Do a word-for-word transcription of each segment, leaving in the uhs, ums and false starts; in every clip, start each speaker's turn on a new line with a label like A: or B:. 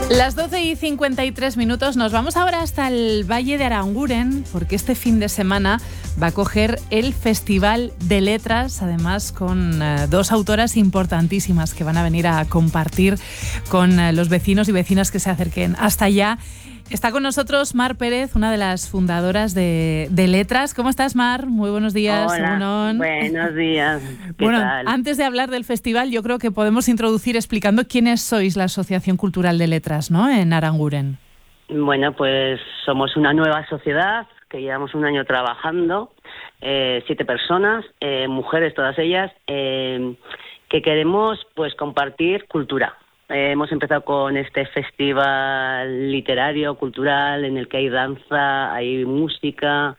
A: Las doce y cincuenta y tres minutos, nos vamos ahora hasta el Valle de Aranguren, porque este fin de semana va a coger el Festival de Letras, además con eh, dos autoras importantísimas que van a venir a compartir con eh, los vecinos y vecinas que se acerquen hasta allá. Está con nosotros Mar Pérez, una de las fundadoras de, de Letras. ¿Cómo estás, Mar? Muy buenos días.
B: Hola,
A: Egunon.
B: Buenos días. ¿Qué
A: Bueno,
B: tal?
A: Antes de hablar del festival, yo creo que podemos introducir explicando quiénes sois la Asociación Cultural de Letras, ¿no?, en Aranguren.
B: Bueno, pues somos una nueva sociedad que llevamos un año trabajando, eh, siete personas, eh, mujeres todas ellas, eh, que queremos pues compartir cultura. Eh, hemos empezado con este festival literario, cultural, en el que hay danza, hay música,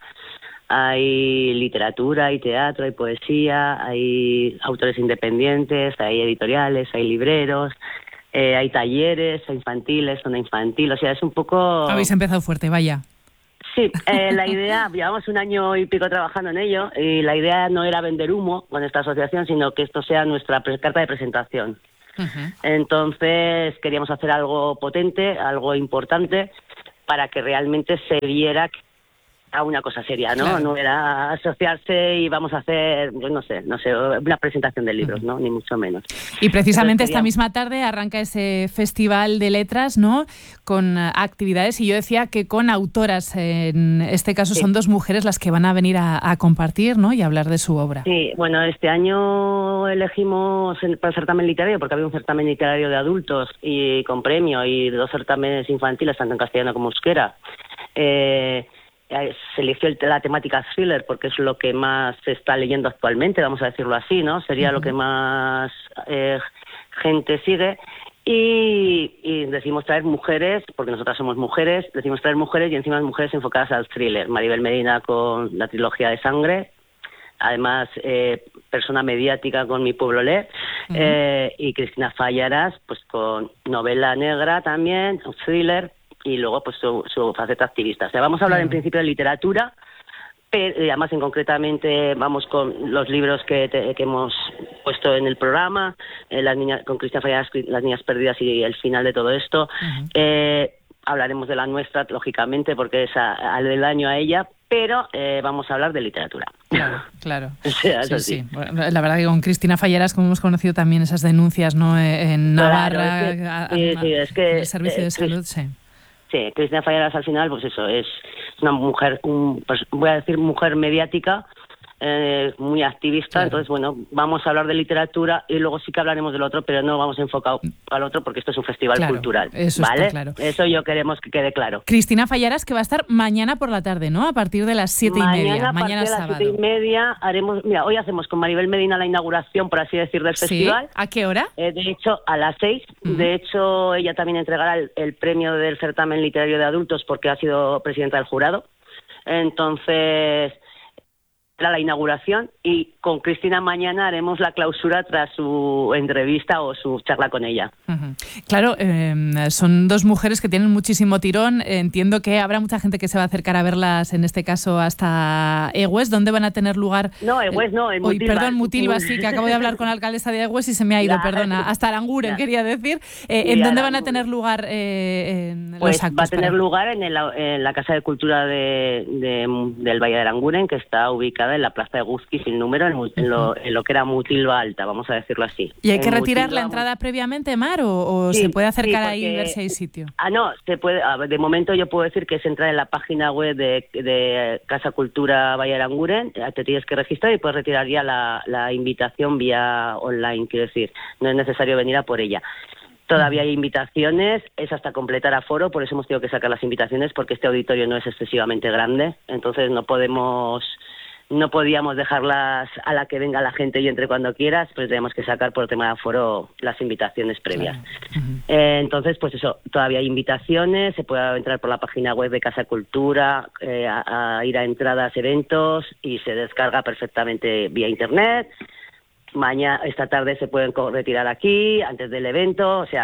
B: hay literatura, hay teatro, hay poesía, hay autores independientes, hay editoriales, hay libreros, eh, hay talleres infantiles, zona infantil, o sea, es un poco...
A: Habéis empezado fuerte, vaya.
B: Sí, eh, la idea, llevamos un año y pico trabajando en ello, y la idea no era vender humo con esta asociación, sino que esto sea nuestra carta de presentación. Uh-huh. Entonces queríamos hacer algo potente, algo importante, para que realmente se viera a una cosa seria, ¿no? Claro. No era asociarse y vamos a hacer, pues no sé, no sé, una presentación de libros, ¿no? Ni mucho menos.
A: Y precisamente Entonces, esta misma tarde arranca ese Festival de Letras, ¿no?, con actividades, y yo decía que con autoras, en este caso sí. Son dos mujeres las que van a venir a, a compartir, ¿no?, y a hablar de su obra.
B: Sí, bueno, este año elegimos el, para el certamen literario, porque había un certamen literario de adultos y con premio, y dos certámenes infantiles, tanto en castellano como euskera. Eh... Se eligió el, la temática thriller porque es lo que más se está leyendo actualmente, vamos a decirlo así, ¿no? Sería uh-huh. lo que más eh, gente sigue. Y, y decimos traer mujeres, porque nosotras somos mujeres, decimos traer mujeres y encima mujeres enfocadas al thriller. Maribel Medina con la trilogía de Sangre, además eh, persona mediática con Mi Pueblo Lee, uh-huh. eh, y Cristina Fallaras pues con novela negra también, un thriller, y luego pues su, su faceta activista. O sea, vamos a hablar en principio de literatura, pero además en concretamente vamos con los libros que, te, que hemos puesto en el programa, eh, las niñas, con Cristina Fallaras, Las niñas perdidas y el final de todo esto. Uh-huh. Eh, hablaremos de la nuestra, lógicamente, porque es al del año a ella, pero eh, vamos a hablar de literatura.
A: Claro, claro.
B: O sea,
A: sí, sí. Bueno, la verdad que con Cristina Fallaras, como hemos conocido también esas denuncias, ¿no?, en Navarra,
B: claro, es que,
A: a, a,
B: sí, sí, es que,
A: en el servicio
B: eh,
A: de salud, sí.
B: Sí, Cristina Fallaras al final, pues eso, es una mujer, un, pues voy a decir mujer mediática, eh, muy activista, claro. Entonces, bueno, vamos a hablar de literatura y luego sí que hablaremos del otro, pero no vamos enfocado al otro porque esto es un festival claro, cultural, eso ¿vale? Claro. Eso yo queremos que quede claro.
A: Cristina Fallaras, que va a estar mañana por la tarde, ¿no?, a partir de las siete y media.
B: Mañana a partir de las siete y media haremos, mira, hoy hacemos con Maribel Medina la inauguración, por así decir, del
A: ¿Sí?
B: festival.
A: ¿A qué hora?
B: Eh, de hecho, a las seis. Uh-huh. De hecho, ella también entregará el, el premio del certamen literario de adultos porque ha sido presidenta del jurado. Entonces, era la inauguración y con Cristina mañana haremos la clausura tras su entrevista o su charla con ella.
A: Uh-huh. Claro, eh, son dos mujeres que tienen muchísimo tirón. Entiendo que habrá mucha gente que se va a acercar a verlas, en este caso hasta Egues. ¿Dónde van a tener lugar?
B: No, Egues no, en
A: Hoy,
B: Mutilva.
A: Perdón, Mutilva, sí, que acabo de hablar con la alcaldesa de Egues y se me ha ido, claro. Perdona. Hasta Aranguren, claro. Quería decir. Eh, ¿En dónde van a tener lugar eh, en
B: pues
A: los actos?
B: Va a tener
A: para...
B: lugar en, el, en la Casa de Cultura de, de, del Valle de Aranguren, que está ubicada en la Plaza de Guzki, sin número, en, en, lo, en lo que era Mutilva Alta, vamos a decirlo así.
A: ¿Y hay que
B: en
A: retirar
B: Mutilva,
A: la entrada previamente, Mar, o, o sí, se puede acercar sí, ahí y ver si hay sitio?
B: Ah, no, se puede. De momento yo puedo decir que es entrar en la página web de, de Casa Cultura Valle de Aranguren, te tienes que registrar y puedes retirar ya la, la invitación vía online, quiero decir, no es necesario venir a por ella. Todavía hay invitaciones, es hasta completar aforo, por eso hemos tenido que sacar las invitaciones, porque este auditorio no es excesivamente grande, entonces no podemos... No podíamos dejarlas a la que venga la gente y entre cuando quieras, pues tenemos que sacar por el tema de aforo las invitaciones previas. Claro. Uh-huh. Eh, entonces, pues eso, todavía hay invitaciones, se puede entrar por la página web de Casa Cultura, eh, a, a ir a entradas, eventos, y se descarga perfectamente vía internet. Mañana, esta tarde se pueden retirar aquí, antes del evento, o sea,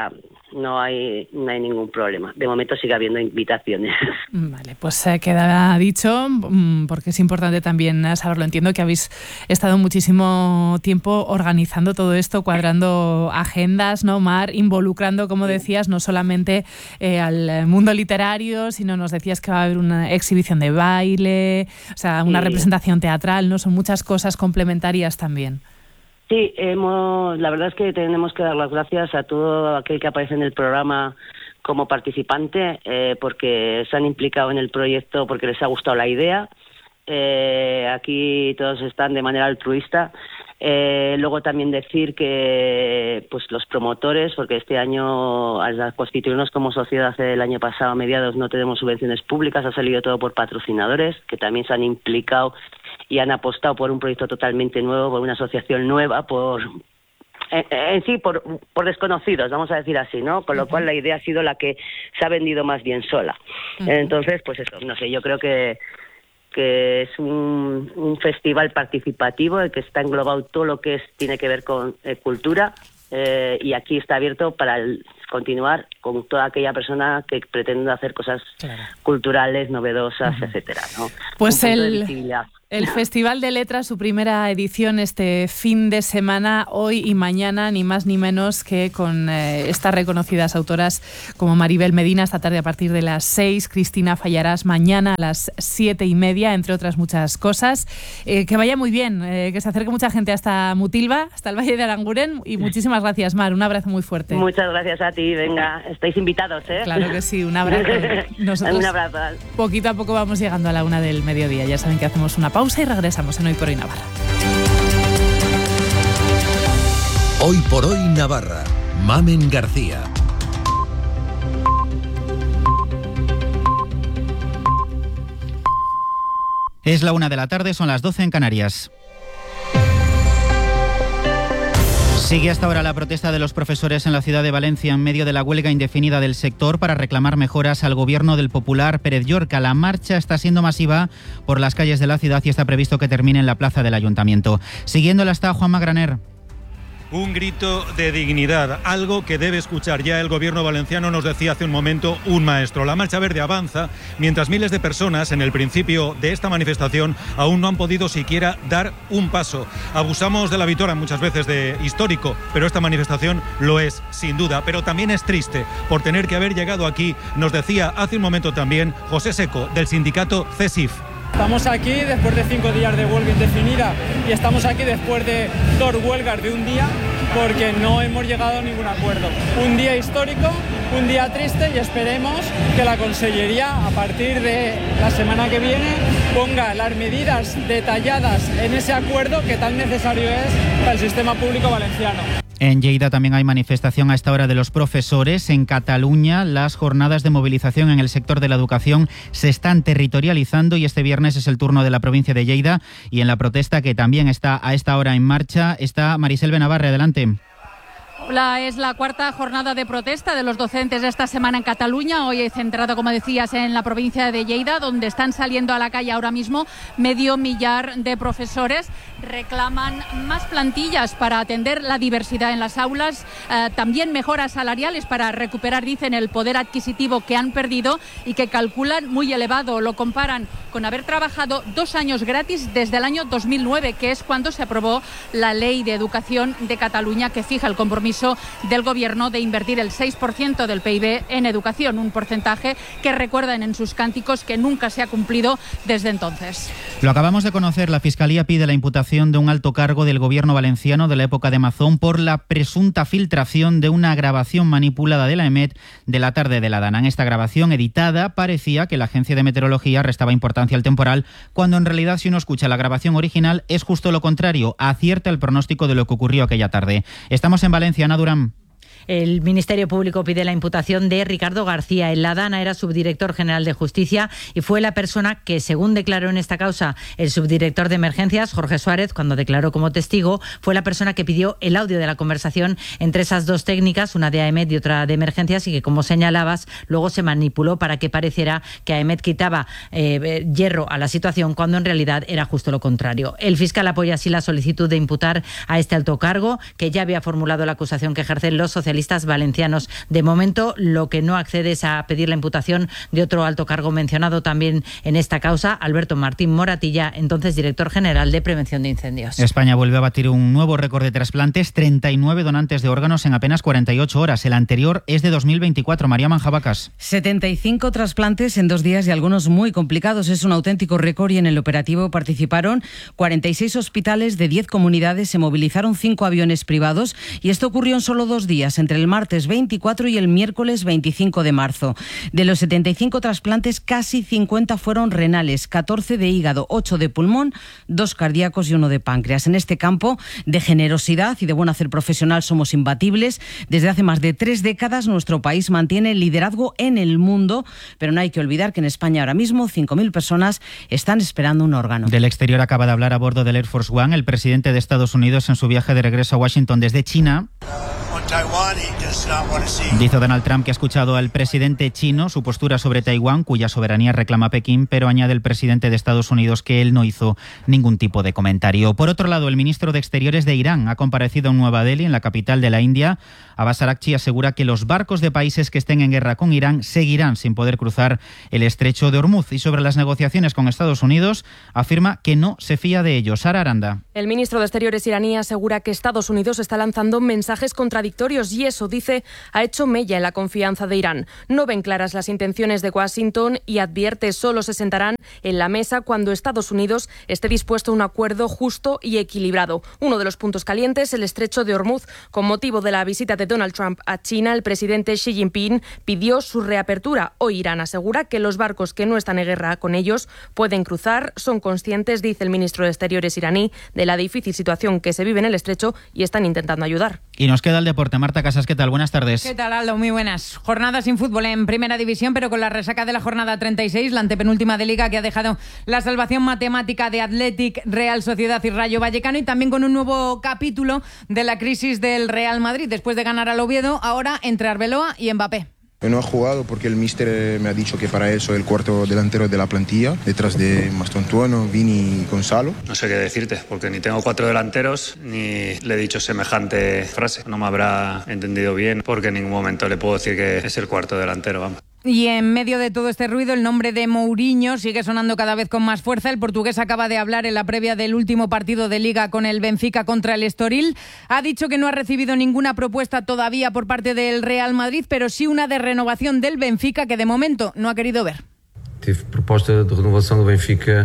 B: no hay no hay ningún problema. De momento sigue habiendo invitaciones.
A: Vale, pues eh, queda dicho, porque es importante también saberlo. Entiendo que habéis estado muchísimo tiempo organizando todo esto, cuadrando agendas, ¿no, Mar? Involucrando, como decías, no solamente eh, al mundo literario, sino nos decías que va a haber una exhibición de baile, o sea, una sí. representación teatral, ¿no? Son muchas cosas complementarias también.
B: Sí, hemos, la verdad es que tenemos que dar las gracias a todo aquel que aparece en el programa como participante, eh, porque se han implicado en el proyecto, porque les ha gustado la idea. Eh, aquí todos están de manera altruista. Eh, luego también decir que pues los promotores, porque este año al constituirnos como sociedad el año pasado a mediados no tenemos subvenciones públicas, ha salido todo por patrocinadores que también se han implicado y han apostado por un proyecto totalmente nuevo, por una asociación nueva, por en, en sí por, por desconocidos, vamos a decir así, ¿no? Con lo uh-huh. cual la idea ha sido la que se ha vendido más bien sola. Uh-huh. Entonces, pues eso, no sé, yo creo que que es un, un festival participativo en que está englobado todo lo que es tiene que ver con eh, cultura eh, y aquí está abierto para el, continuar con toda aquella persona que pretenda hacer cosas claro. culturales, novedosas, uh-huh. etcétera, ¿no?
A: Pues el El Festival de Letras, su primera edición este fin de semana, hoy y mañana, ni más ni menos que con eh, estas reconocidas autoras como Maribel Medina, esta tarde a partir de las seis, Cristina Fallarás mañana a las siete y media, entre otras muchas cosas. Eh, que vaya muy bien, eh, que se acerque mucha gente hasta Mutilva, hasta el Valle de Aranguren, y muchísimas gracias, Mar, un abrazo muy fuerte.
B: Muchas gracias a ti, venga, estáis invitados, ¿eh?
A: Claro que sí, un abrazo. Nosotros
B: un abrazo.
A: Poquito a poco vamos llegando a la una del mediodía, ya saben que hacemos una pausa y regresamos en Hoy por Hoy Navarra.
C: Hoy por Hoy Navarra, Mamen García.
D: Es la una de la tarde, son las doce en Canarias. Sigue hasta ahora la protesta de los profesores en la ciudad de Valencia en medio de la huelga indefinida del sector para reclamar mejoras al gobierno del popular Pérez Llorca. La marcha está siendo masiva por las calles de la ciudad y está previsto que termine en la plaza del Ayuntamiento. Siguiéndola está Juanma Graner.
E: Un grito de dignidad, algo que debe escuchar ya el gobierno valenciano, nos decía hace un momento un maestro. La Marcha Verde avanza mientras miles de personas en el principio de esta manifestación aún no han podido siquiera dar un paso. Abusamos de la vitora muchas veces de histórico, pero esta manifestación lo es sin duda, pero también es triste por tener que haber llegado aquí, nos decía hace un momento también José Seco del sindicato CESIF.
F: Estamos aquí después de cinco días de huelga indefinida y estamos aquí después de dos huelgas de un día porque no hemos llegado a ningún acuerdo. Un día histórico, un día triste y esperemos que la Consellería a partir de la semana que viene ponga las medidas detalladas en ese acuerdo que tan necesario es para el sistema público valenciano.
D: En Lleida también hay manifestación a esta hora de los profesores. En Cataluña, las jornadas de movilización en el sector de la educación se están territorializando y este viernes es el turno de la provincia de Lleida. Y en la protesta, que también está a esta hora en marcha, está Marisel Benavarre. Adelante.
G: Hola, es la cuarta jornada de protesta de los docentes esta semana en Cataluña. Hoy he centrado, como decías, en la provincia de Lleida, donde están saliendo a la calle ahora mismo medio millar de profesores. Reclaman más plantillas para atender la diversidad en las aulas, eh, también mejoras salariales para recuperar, dicen, el poder adquisitivo que han perdido y que calculan muy elevado. Lo comparan con haber trabajado dos años gratis desde el año dos mil nueve, que es cuando se aprobó la Ley de Educación de Cataluña, que fija el compromiso del Gobierno de invertir el seis por ciento del P I B en educación, un porcentaje que recuerdan en sus cánticos que nunca se ha cumplido desde entonces.
D: Lo acabamos de conocer, la Fiscalía pide la imputación de un alto cargo del Gobierno valenciano de la época de Mazón por la presunta filtración de una grabación manipulada de la EMET de la tarde de la Dana. En esta grabación editada parecía que la Agencia de Meteorología restaba importancia al temporal, cuando en realidad, si uno escucha la grabación original, es justo lo contrario, acierta el pronóstico de lo que ocurrió aquella tarde. Estamos en Valencia. Ana Durán.
H: El Ministerio Público pide la imputación de Ricardo García. En la Dana era subdirector general de Justicia y fue la persona que, según declaró en esta causa el subdirector de Emergencias, Jorge Suárez, cuando declaró como testigo, fue la persona que pidió el audio de la conversación entre esas dos técnicas, una de AEMET y otra de Emergencias, y que, como señalabas, luego se manipuló para que pareciera que AEMET quitaba eh, hierro a la situación, cuando en realidad era justo lo contrario. El fiscal apoya así la solicitud de imputar a este alto cargo, que ya había formulado la acusación que ejercen los socialistas socialistas valencianos. De momento, lo que no accede es a pedir la imputación de otro alto cargo mencionado también en esta causa, Alberto Martín Moratilla, entonces director general de Prevención de Incendios.
D: España vuelve a batir un nuevo récord de trasplantes, treinta y nueve donantes de órganos en apenas cuarenta y ocho horas. El anterior es de dos mil veinticuatro. María Manjabacas.
I: setenta y cinco trasplantes en dos días y algunos muy complicados. Es un auténtico récord y en el operativo participaron cuarenta y seis hospitales de diez comunidades, se movilizaron cinco aviones privados y esto ocurrió en solo dos días, entre el martes veinticuatro y el miércoles veinticinco de marzo. De los setenta y cinco trasplantes, casi cincuenta fueron renales, catorce de hígado, ocho de pulmón, dos cardíacos y uno de páncreas. En este campo de generosidad y de buen hacer profesional somos imbatibles. Desde hace más de tres décadas nuestro país mantiene el liderazgo en el mundo, pero no hay que olvidar que en España ahora mismo cinco mil personas están esperando un órgano.
D: Del exterior acaba de hablar a bordo del Air Force One el presidente de Estados Unidos en su viaje de regreso a Washington desde China. Dice Donald Trump que ha escuchado al presidente chino su postura sobre Taiwán, cuya soberanía reclama Pekín, pero añade el presidente de Estados Unidos que él no hizo ningún tipo de comentario. Por otro lado, el ministro de Exteriores de Irán ha comparecido en Nueva Delhi, en la capital de la India. Abbas Araghchi asegura que los barcos de países que estén en guerra con Irán seguirán sin poder cruzar el estrecho de Hormuz. Y sobre las negociaciones con Estados Unidos, afirma que no se fía de ellos. Sara Aranda.
J: El ministro de Exteriores iraní asegura que Estados Unidos está lanzando mensajes contradictorios y eso, dice, ha hecho mella en la confianza de Irán. No ven claras las intenciones de Washington y advierte solo se sentarán en la mesa cuando Estados Unidos esté dispuesto a un acuerdo justo y equilibrado. Uno de los puntos calientes, el estrecho de Hormuz. Con motivo de la visita de Donald Trump a China, el presidente Xi Jinping pidió su reapertura. Hoy Irán asegura que los barcos que no están en guerra con ellos pueden cruzar. Son conscientes, dice el ministro de Exteriores iraní, de la difícil situación que se vive en el estrecho y están intentando ayudar.
D: Y nos queda el deporte. Marta Casas, ¿qué tal? Buenas tardes.
K: ¿Qué tal, Aldo? Muy buenas. Jornada sin fútbol en Primera División, pero con la resaca de la jornada treinta y seis, la antepenúltima de Liga, que ha dejado la salvación matemática de Athletic, Real Sociedad y Rayo Vallecano, y también con un nuevo capítulo de la crisis del Real Madrid. Después de ganar al Oviedo, ahora entre Arbeloa y Mbappé.
L: No he jugado porque el míster me ha dicho que para él soy el cuarto delantero de la plantilla, detrás de Mastontuono, Vini y Gonzalo.
M: No sé qué decirte, porque ni tengo cuatro delanteros, ni le he dicho semejante frase. No me habrá entendido bien, porque en ningún momento le puedo decir que es el cuarto delantero, vamos.
K: Y en medio de todo este ruido, el nombre de Mourinho sigue sonando cada vez con más fuerza. El portugués acaba de hablar en la previa del último partido de Liga con el Benfica contra el Estoril. Ha dicho que no ha recibido ninguna propuesta todavía por parte del Real Madrid, pero sí una de renovación del Benfica que de momento no ha querido ver.
N: Tive proposta de renovación del Benfica,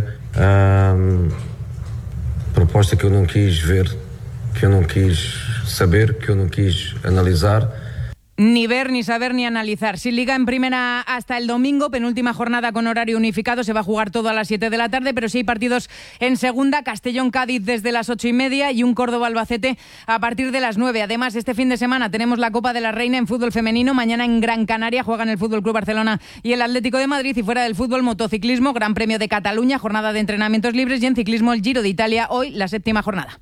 N: um, proposta que yo no quis ver, que yo no quis saber, que yo no quis analizar.
K: Ni ver, ni saber, ni analizar. Sin Liga en Primera hasta el domingo, penúltima jornada con horario unificado, se va a jugar todo a las siete de la tarde, pero sí hay partidos en Segunda, Castellón-Cádiz desde las ocho y media y un Córdoba-Albacete a partir de las nueve. Además, este fin de semana tenemos la Copa de la Reina en fútbol femenino. Mañana en Gran Canaria juegan el Fútbol Club Barcelona y el Atlético de Madrid, y fuera del fútbol, motociclismo, Gran Premio de Cataluña, jornada de entrenamientos libres, y en ciclismo el Giro de Italia, hoy la séptima jornada.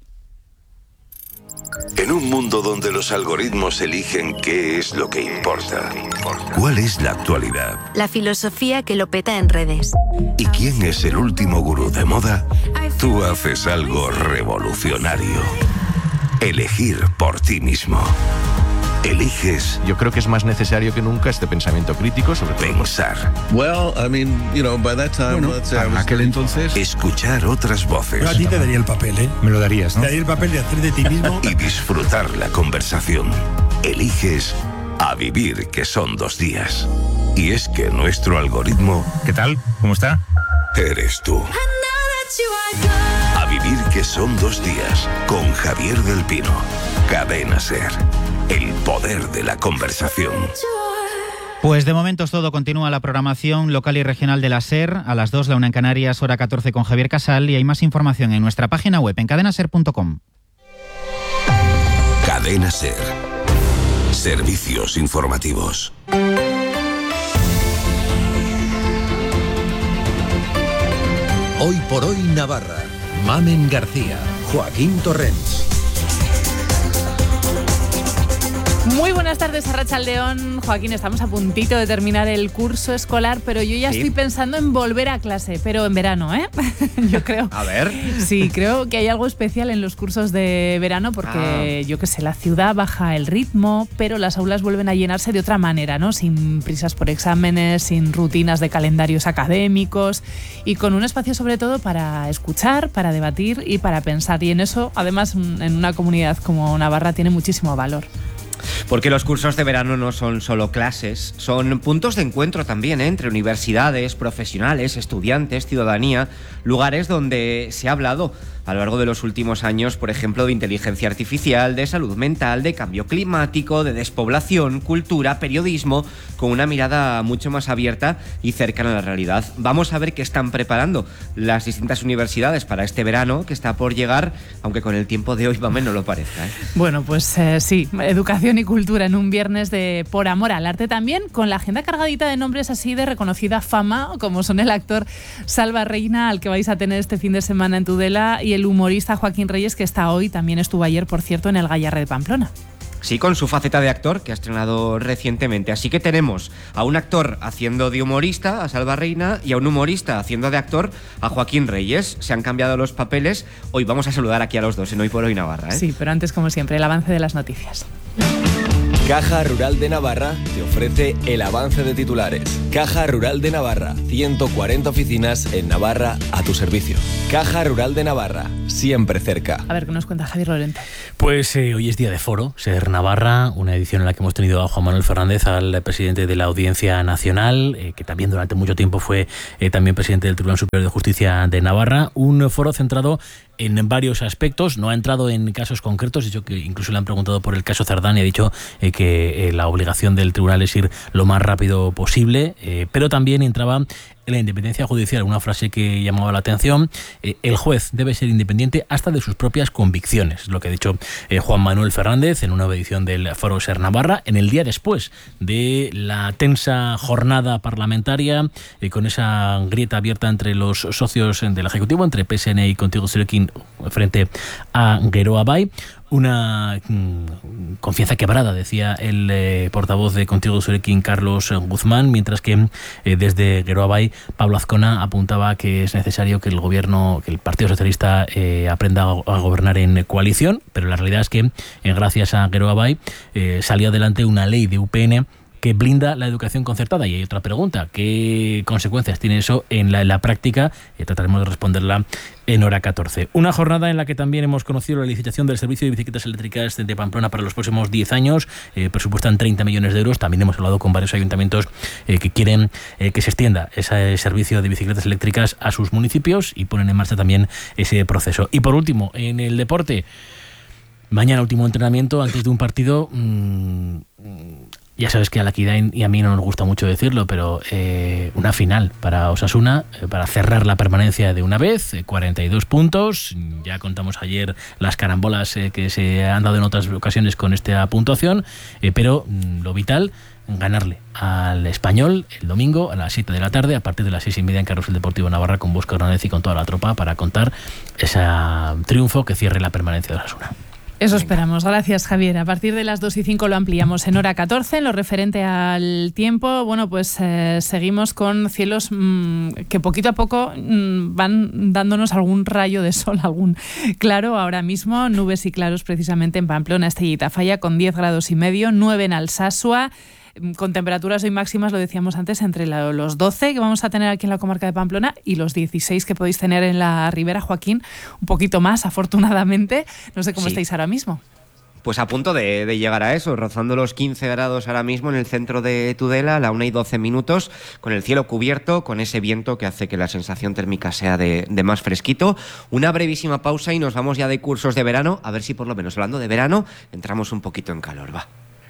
O: En un mundo donde los algoritmos eligen qué es lo que importa, ¿cuál es la actualidad?
P: La filosofía que lo peta en redes.
O: ¿Y quién es el último gurú de moda? Tú haces algo revolucionario. Elegir por ti mismo. Eliges.
Q: Yo creo que es más necesario que nunca este pensamiento crítico sobre
O: pensar.
R: Well, I mean, you know, by that time,
O: bueno,
R: let's say I was...
O: aquel entonces, escuchar otras voces.
S: Yo a ti te daría el papel, ¿eh?
Q: Me lo darías, ¿no?
S: Te daría el papel de hacer de ti mismo.
O: Y disfrutar la conversación. Eliges a vivir, que son dos días. Y es que nuestro algoritmo...
Q: ¿Qué tal? ¿Cómo está?
O: Eres tú. A vivir, que son dos días. Con Javier del Pino. Cadena SER. El poder de la conversación.
D: Pues de momento es todo. Continúa la programación local y regional de la SER. A las dos, la una en Canarias, hora catorce con Javier Casal. Y hay más información en nuestra página web en cadena ser punto com.
O: Cadena SER. Servicios informativos.
C: Hoy por hoy Navarra. Mamen García. Joaquín Torrents.
A: Muy buenas tardes, Arratsaldeón. Joaquín, estamos a puntito de terminar el curso escolar, pero yo ya ¿Sí? estoy pensando en volver a clase, pero en verano, ¿eh? Yo creo.
T: A ver.
A: Sí, creo que hay algo especial en los cursos de verano porque, ah. yo qué sé, la ciudad baja el ritmo, pero las aulas vuelven a llenarse de otra manera, ¿no? Sin prisas por exámenes, sin rutinas de calendarios académicos y con un espacio sobre todo para escuchar, para debatir y para pensar. Y en eso, además, en una comunidad como Navarra tiene muchísimo valor.
T: Porque los cursos de verano no son solo clases, son puntos de encuentro también, ¿eh? Entre universidades, profesionales, estudiantes, ciudadanía, lugares donde se ha hablado a lo largo de los últimos años, por ejemplo, de inteligencia artificial, de salud mental, de cambio climático, de despoblación, cultura, periodismo, con una mirada mucho más abierta y cercana a la realidad. Vamos a ver qué están preparando las distintas universidades para este verano que está por llegar, aunque con el tiempo de hoy más o menos lo parezca, ¿eh?
A: Bueno, pues eh, sí, educación y cultura en un viernes de por amor al arte también, con la agenda cargadita de nombres así de reconocida fama, como son el actor Salva Reina, al que vais a tener este fin de semana en Tudela, y el humorista Joaquín Reyes, que está hoy, también estuvo ayer, por cierto, en el Gallarre de Pamplona.
T: Sí, con su faceta de actor, que ha estrenado recientemente. Así que tenemos a un actor haciendo de humorista, a Salva Reina, y a un humorista haciendo de actor, a Joaquín Reyes. Se han cambiado los papeles. Hoy vamos a saludar aquí a los dos en Hoy por Hoy Navarra, ¿eh?
A: Sí, pero antes, como siempre, el avance de las noticias.
U: Caja Rural de Navarra te ofrece el avance de titulares. Caja Rural de Navarra, ciento cuarenta oficinas en Navarra a tu servicio. Caja Rural de Navarra, siempre cerca.
A: A ver, ¿qué nos cuenta Javier Lorente?
V: Pues eh, hoy es día de foro, Ser Navarra, una edición en la que hemos tenido a Juan Manuel Fernández, al presidente de la Audiencia Nacional, eh, que también durante mucho tiempo fue eh, también presidente del Tribunal Superior de Justicia de Navarra. Un foro centrado en varios aspectos, no ha entrado en casos concretos, dicho que incluso le han preguntado por el caso Cerdán y ha dicho eh, que eh, la obligación del tribunal es ir lo más rápido posible, eh, pero también entraba en la independencia judicial, una frase que llamaba la atención. Eh, el juez debe ser independiente hasta de sus propias convicciones, es lo que ha dicho eh, Juan Manuel Fernández en una nueva edición del Foro Ser Navarra, en el día después de la tensa jornada parlamentaria, eh, con esa grieta abierta entre los socios del Ejecutivo, entre P S N y Contigo Zurekin frente a Geroa Bai. Una mmm, confianza quebrada, decía el eh, portavoz de Contigo Zurekin, Carlos Guzmán, mientras que eh, desde Geroa Bai, Pablo Azcona apuntaba que es necesario que el gobierno, que el Partido Socialista eh, aprenda a, a gobernar en coalición, pero la realidad es que eh, gracias a Geroa Bai eh, salió adelante una ley de U P N que blinda la educación concertada. Y hay otra pregunta, ¿qué consecuencias tiene eso en la, en la práctica? Eh, trataremos de responderla en hora catorce. Una jornada en la que también hemos conocido la licitación del servicio de bicicletas eléctricas de Pamplona para los próximos diez años, eh, presupuestan treinta millones de euros. También hemos hablado con varios ayuntamientos eh, que quieren eh, que se extienda ese servicio de bicicletas eléctricas a sus municipios y ponen en marcha también ese proceso. Y por último, en el deporte, mañana último entrenamiento antes de un partido. Mmm, Ya sabes que a la Kidain y a mí no nos gusta mucho decirlo, pero eh, una final para Osasuna, eh, para cerrar la permanencia de una vez, eh, cuarenta y dos puntos. Ya contamos ayer las carambolas eh, que se han dado en otras ocasiones con esta puntuación, eh, pero mm, lo vital, ganarle al Español el domingo a las siete de la tarde, a partir de las seis y media en Carrusel Deportivo Navarra, con Bosco Hernández y con toda la tropa para contar ese triunfo que cierre la permanencia de Osasuna.
A: Eso esperamos. Gracias, Javier. A partir de las dos y cinco lo ampliamos en hora catorce. En lo referente al tiempo, bueno, pues eh, seguimos con cielos mmm, que poquito a poco mmm, van dándonos algún rayo de sol, algún claro. Ahora mismo, nubes y claros precisamente en Pamplona, Estella y Tafalla, con diez grados y medio, nueve en Alsasua, con temperaturas hoy máximas, lo decíamos antes, entre la, los doce que vamos a tener aquí en la comarca de Pamplona y los dieciséis que podéis tener en la Ribera. Joaquín, un poquito más, afortunadamente. No sé cómo sí. estáis ahora mismo.
T: Pues a punto de, de llegar a eso, rozando los quince grados ahora mismo en el centro de Tudela, a la una y doce minutos, con el cielo cubierto, con ese viento que hace que la sensación térmica sea de, de más fresquito. Una brevísima pausa y nos vamos ya de cursos de verano, a ver si por lo menos hablando de verano entramos un poquito en calor, va.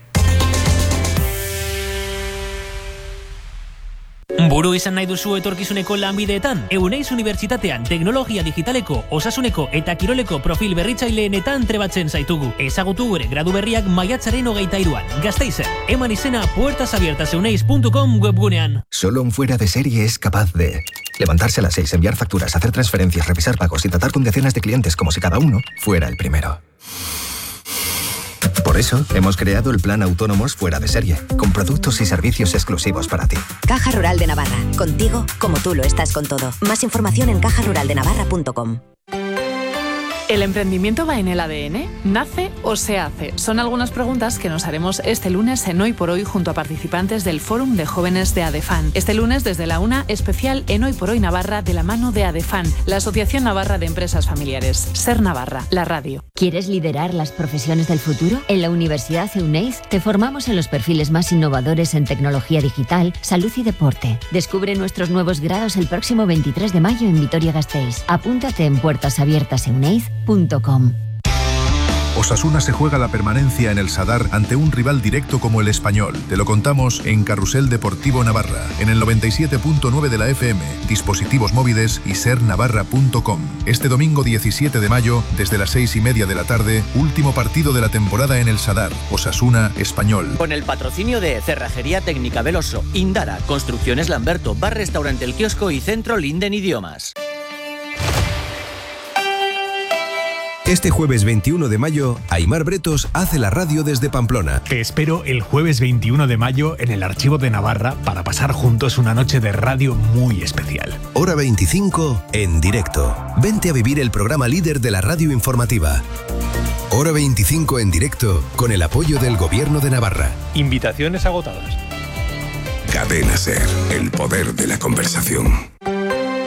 W: Buru izan nahi duzu etorkizuneko lanbideetan? Euneiz Unibertsitatean teknologia digitaleko, osasuneko eta kiroleko profil berritzaileenetan trebatzen zaitugu. Ezagutu gure gradu berriak maiatzaren hogeita hiruan. Gasteizen, eman izena puertas abiertas euneiz punto com webgunean.
X: Solo un fuera de serie es capaz de levantarse a las seis, enviar facturas, hacer transferencias, revisar pagos y tratar con decenas de clientes como si cada uno fuera el primero. Por eso, hemos creado el Plan Autónomos Fuera de Serie, con productos y servicios exclusivos para ti.
B: Caja Rural de Navarra. Contigo, como tú lo estás con todo. Más información en caja rural de navarra punto com.
A: ¿El emprendimiento va en el A D N? ¿Nace o se hace? Son algunas preguntas que nos haremos este lunes en Hoy por Hoy junto a participantes del Fórum de Jóvenes de ADEFAN. Este lunes desde la una, especial en Hoy por Hoy Navarra de la mano de ADEFAN, la Asociación Navarra de Empresas Familiares. Ser Navarra, la radio.
E: ¿Quieres liderar las profesiones del futuro? En la Universidad Euneiz te formamos en los perfiles más innovadores en tecnología digital, salud y deporte. Descubre nuestros nuevos grados el próximo veintitrés de mayo en Vitoria-Gasteiz. Apúntate en puertas abiertas euneiz punto com.
F: Osasuna se juega la permanencia en el Sadar ante un rival directo como el Español. Te lo contamos en Carrusel Deportivo Navarra, en el noventa y siete punto nueve de la F M, dispositivos móviles y ser navarra punto com. Este domingo diecisiete de mayo, desde las seis y media de la tarde, último partido de la temporada en el Sadar, Osasuna Español.
G: Con el patrocinio de Cerrajería Técnica Veloso, Indara, Construcciones Lamberto, Bar Restaurante El Kiosco y Centro Linden Idiomas.
Y: Este jueves veintiuno de mayo, Aimar Bretos hace la radio desde Pamplona.
Z: Te espero el jueves veintiuno de mayo en el Archivo de Navarra para pasar juntos una noche de radio muy especial.
Y: Hora veinticinco en directo. Vente a vivir el programa líder de la radio informativa. Hora veinticinco en directo con el apoyo del Gobierno de Navarra.
Z: Invitaciones agotadas.
O: Cadena Ser, el poder de la conversación.